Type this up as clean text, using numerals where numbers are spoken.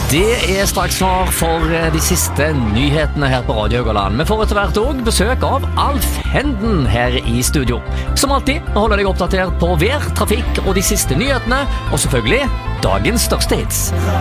Det straks svar for de siste nyhetene her på Radio Haugaland. Vi får etter hvert også besøk av Alf Henden her i studio. Som alltid holder deg oppdatert på vær, trafikk og de siste nyhetene, og selvfølgelig dagens største hits.